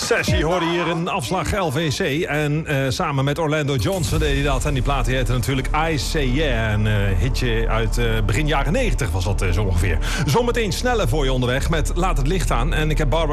Sashi hoorde hier een afslag LVC. En samen met Orlando Johnson deed hij dat. En die plaat heette natuurlijk I Say Yeah. Een hitje uit begin jaren 90 was dat zo ongeveer. Zometeen sneller voor je onderweg met Laat het licht aan. En ik heb Barbara